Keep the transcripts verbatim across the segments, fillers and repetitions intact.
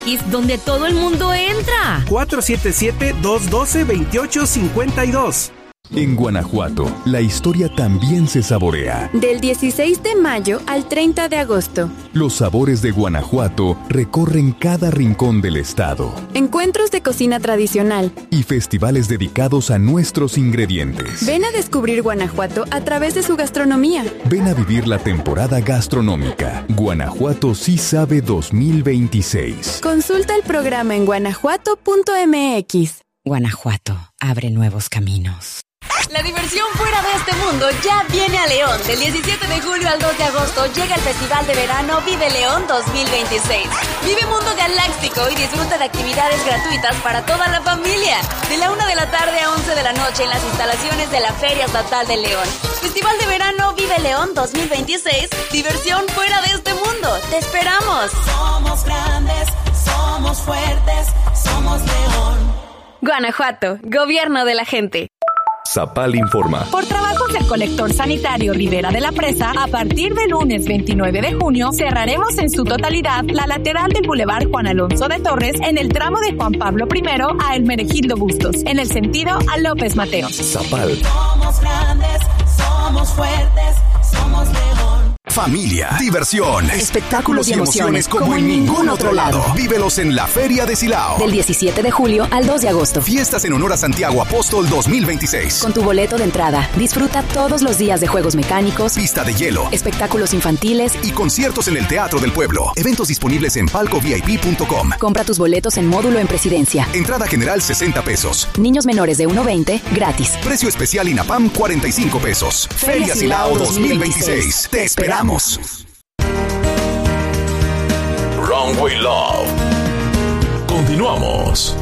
donde todo el mundo entra. cuatro siete siete, dos uno dos, dos ocho cinco dos. En Guanajuato, la historia también se saborea. Del dieciséis de mayo al treinta de agosto. Los sabores de Guanajuato recorren cada rincón del estado. Encuentros de cocina tradicional. Y festivales dedicados a nuestros ingredientes. Ven a descubrir Guanajuato a través de su gastronomía. Ven a vivir la temporada gastronómica. Guanajuato sí sabe dos mil veintiséis. Consulta el programa en guanajuato punto m x. Guanajuato abre nuevos caminos. La diversión fuera de este mundo ya viene a León. Del diecisiete de julio al dos de agosto llega el Festival de Verano Vive León dos mil veintiséis. Vive Mundo Galáctico y disfruta de actividades gratuitas para toda la familia. De la una de la tarde a once de la noche en las instalaciones de la Feria Estatal de León. Festival de Verano Vive León dos mil veintiséis. Diversión fuera de este mundo. ¡Te esperamos! Somos grandes, somos fuertes, somos León. Guanajuato, gobierno de la gente. Zapal informa. Por trabajos del colector sanitario Ribera de la Presa, a partir del lunes veintinueve de junio, cerraremos en su totalidad la lateral del Boulevard Juan Alonso de Torres en el tramo de Juan Pablo primero a Hermenegildo Bustos, en el sentido a López Mateos. Zapal. Somos grandes, somos fuertes, somos León. Familia, diversión, espectáculos y emociones como en ningún otro lado. Vívelos en la Feria de Silao. Del diecisiete de julio al dos de agosto. Fiestas en honor a Santiago Apóstol dos mil veintiséis. Con tu boleto de entrada, disfruta todos los días de juegos mecánicos, pista de hielo, espectáculos infantiles y conciertos en el Teatro del Pueblo. Eventos disponibles en palco v i p punto com. Compra tus boletos en módulo en Presidencia. Entrada general sesenta pesos. Niños menores de uno a veinte, gratis. Precio especial INAPAM cuarenta y cinco pesos. Feria, Feria Silao dos mil veintiséis. Te esperamos. Runway Love. Continuamos.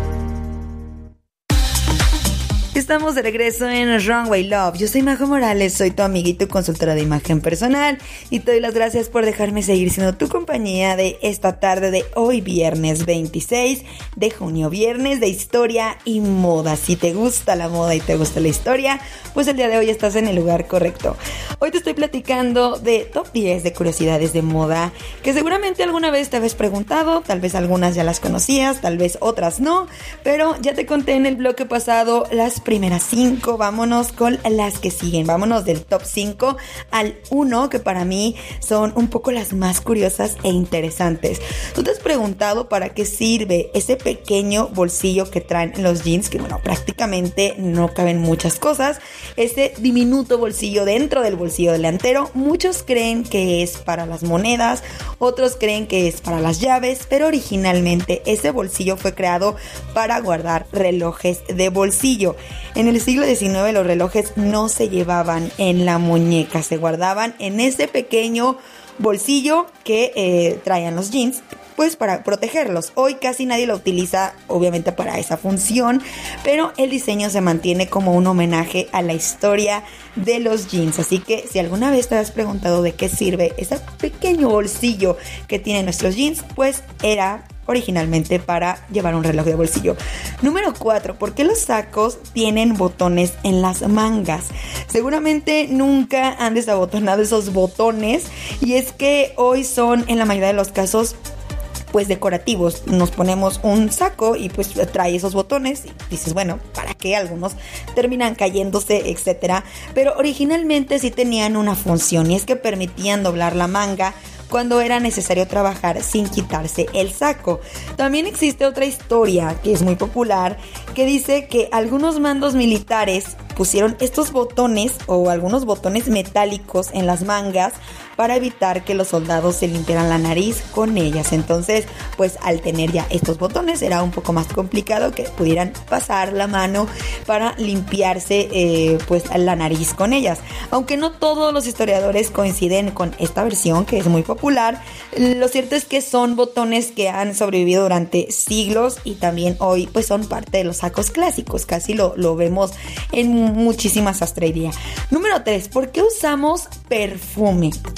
Estamos de regreso en Runway Love. Yo soy Majo Morales, soy tu amiguito y consultora de imagen personal y te doy las gracias por dejarme seguir siendo tu compañía de esta tarde de hoy, viernes veintiséis de junio, viernes de historia y moda. Si te gusta la moda y te gusta la historia, pues el día de hoy estás en el lugar correcto. Hoy te estoy platicando de top diez de curiosidades de moda que seguramente alguna vez te habías preguntado, tal vez algunas ya las conocías, tal vez otras no, pero ya te conté en el bloque pasado las primeras cinco. Vámonos con las que siguen. Vámonos del top cinco al uno, que para mí son un poco las más curiosas e interesantes. ¿Tú te has preguntado para qué sirve ese pequeño bolsillo que traen los jeans? Que bueno, prácticamente no caben muchas cosas. Ese diminuto bolsillo dentro del bolsillo delantero. Muchos creen que es para las monedas, otros creen que es para las llaves, pero originalmente ese bolsillo fue creado para guardar relojes de bolsillo. En el siglo diecinueve los relojes no se llevaban en la muñeca, se guardaban en ese pequeño bolsillo que eh, traían los jeans, pues para protegerlos. Hoy casi nadie lo utiliza, obviamente, para esa función, pero el diseño se mantiene como un homenaje a la historia de los jeans. Así que si alguna vez te has preguntado de qué sirve ese pequeño bolsillo que tienen nuestros jeans, pues era originalmente para llevar un reloj de bolsillo. Número cuatro. ¿Por qué los sacos tienen botones en las mangas? Seguramente nunca han desabotonado esos botones, y es que hoy son, en la mayoría de los casos, pues decorativos. Nos ponemos un saco y pues trae esos botones y dices, bueno, ¿para qué? Algunos terminan cayéndose, etcétera. Pero originalmente sí tenían una función, y es que permitían doblar la manga cuando era necesario trabajar sin quitarse el saco. También existe otra historia que es muy popular, que dice que algunos mandos militares pusieron estos botones o algunos botones metálicos en las mangas para evitar que los soldados se limpiaran la nariz con ellas. Entonces, pues al tener ya estos botones era un poco más complicado que pudieran pasar la mano para limpiarse eh, pues la nariz con ellas. Aunque no todos los historiadores coinciden con esta versión, que es muy popular, lo cierto es que son botones que han sobrevivido durante siglos y también hoy pues son parte de los sacos clásicos. Casi lo, lo vemos en muchísimas sastrerías. Número tres. ¿Por qué usamos perfume?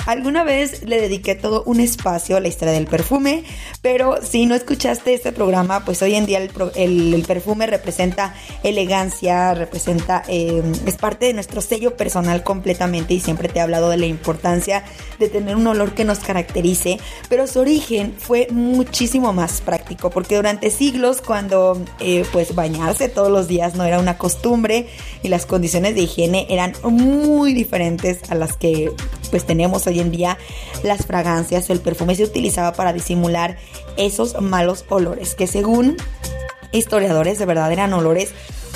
Alguna vez le dediqué todo un espacio a la historia del perfume, pero si no escuchaste este programa, pues hoy en día el, el, el perfume representa elegancia, representa, eh, es parte de nuestro sello personal completamente, y siempre te he hablado de la importancia de tener un olor que nos caracterice, pero su origen fue muchísimo más práctico, porque durante siglos, cuando eh, pues bañarse todos los días no era una costumbre y las condiciones de higiene eran muy diferentes a las que pues tenemos hoy en día, las fragancias o el perfume se utilizaba para disimular esos malos olores, que según historiadores de verdad eran olores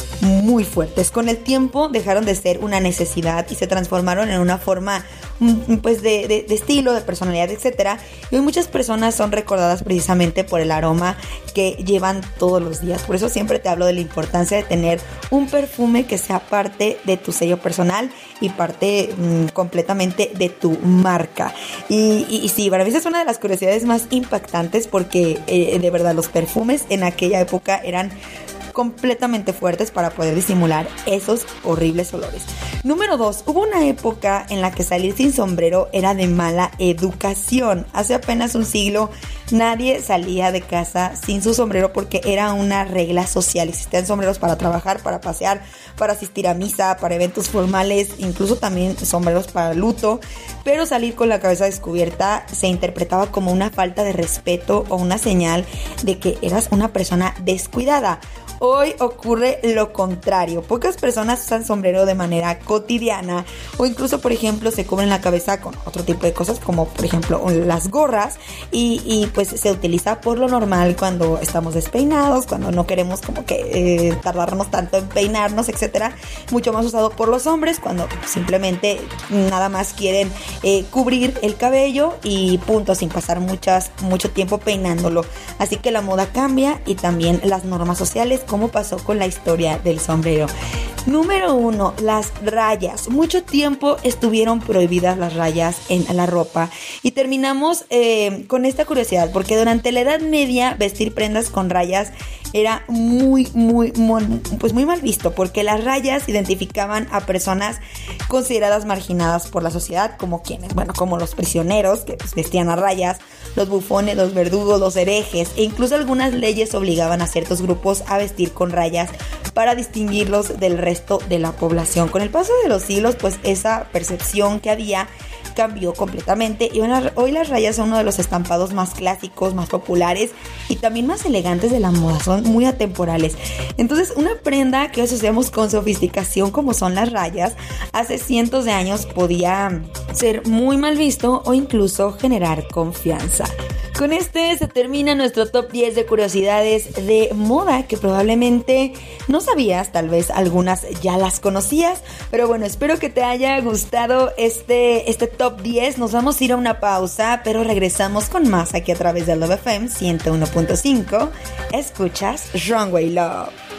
muy fuertes. Con el tiempo dejaron de ser una necesidad y se transformaron en una forma pues de, de, de estilo, de personalidad, etcétera. Y hoy muchas personas son recordadas precisamente por el aroma que llevan todos los días. Por eso siempre te hablo de la importancia de tener un perfume que sea parte de tu sello personal y parte mmm, completamente de tu marca. Y, y, y sí, para mí esa es una de las curiosidades más impactantes, porque eh, de verdad los perfumes en aquella época eran completamente fuertes para poder disimular esos horribles olores. Número dos, hubo una época en la que salir sin sombrero era de mala educación. Hace apenas un siglo nadie salía de casa sin su sombrero porque era una regla social. Existían sombreros para trabajar, para pasear, para asistir a misa, para eventos formales, incluso también sombreros para luto, pero salir con la cabeza descubierta se interpretaba como una falta de respeto o una señal de que eras una persona descuidada. Hoy ocurre lo contrario. Pocas personas usan sombrero de manera cotidiana, o incluso, por ejemplo, se cubren la cabeza con otro tipo de cosas, como por ejemplo las gorras, y, y pues se utiliza por lo normal cuando estamos despeinados, cuando no queremos como que eh, tardarnos tanto en peinarnos, etcétera. Mucho más usado por los hombres cuando simplemente nada más quieren eh, cubrir el cabello y punto, sin pasar muchas, mucho tiempo peinándolo. Así que la moda cambia y también las normas sociales, como pasó con la historia del sombrero. Número uno, las rayas. Mucho tiempo estuvieron prohibidas las rayas en la ropa, y terminamos eh, con esta curiosidad, porque durante la Edad Media vestir prendas con rayas era muy, muy, muy, pues muy mal visto, porque las rayas identificaban a personas consideradas marginadas por la sociedad, como quienes, bueno, como los prisioneros que pues, vestían a rayas, los bufones, los verdugos, los herejes, e incluso algunas leyes obligaban a ciertos grupos a vestir con rayas para distinguirlos del resto de la población. Con el paso de los siglos, pues esa percepción que había cambió completamente, y hoy las rayas son uno de los estampados más clásicos, más populares y también más elegantes de la moda. Son muy atemporales. Entonces, una prenda que asociamos con sofisticación, como son las rayas, hace cientos de años podía ser muy mal visto o incluso generar confianza. Con este se termina nuestro top diez de curiosidades de moda que probablemente no sabías, tal vez algunas ya las conocías, pero bueno, espero que te haya gustado este, este top diez. Nos vamos a ir a una pausa, pero regresamos con más aquí a través de Love F M ciento uno punto cinco. Escuchas Runway Love.